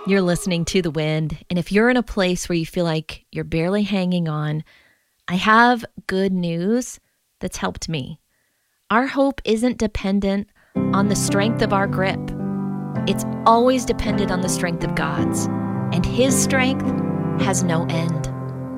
You're listening to The Wind, and if you're in a place where you feel like you're barely hanging on, I have good news that's helped me. Our hope isn't dependent on the strength of our grip. It's always dependent on the strength of God's, and His strength has no end.